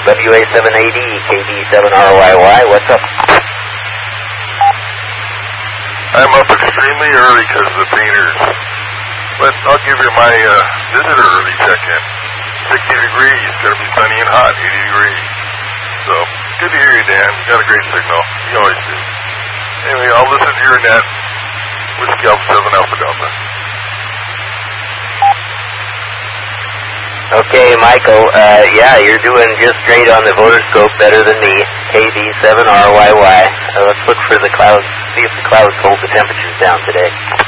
WA7AD, KB7RYY, what's up? I'm up extremely early because of the painters. But I'll give you my visitor early check-in. 60 degrees, going to be sunny and hot, 80 degrees. So, good to hear you, Dan. You got a great signal. You always do. Anyway, I'll listen to your net. Whiskey Alpha 7 Alpha Delta. Okay, Michael, yeah, you're doing just great on the Voterscope, better than me. KB7RYY. Let's look for the clouds, see if the clouds hold the temperatures down today.